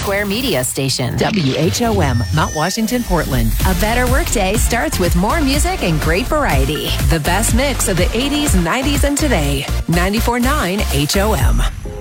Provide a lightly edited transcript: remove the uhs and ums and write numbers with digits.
Square Media Station. WHOM, Mount Washington, Portland. A better workday starts with more music and great variety. The best mix of the 80s, 90s, and today. 94.9 HOM.